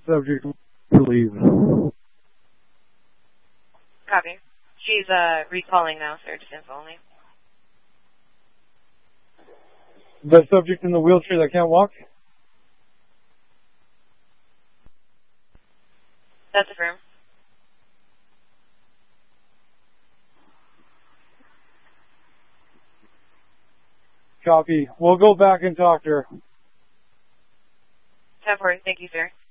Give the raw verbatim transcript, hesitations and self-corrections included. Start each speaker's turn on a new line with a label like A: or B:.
A: subject to leave.
B: Copy. She's uh, recalling now, sir, distance only.
A: The subject in the wheelchair that can't walk?
B: That's affirmed.
A: Copy. We'll go back and talk to her.
B: ten four. Thank you, sir.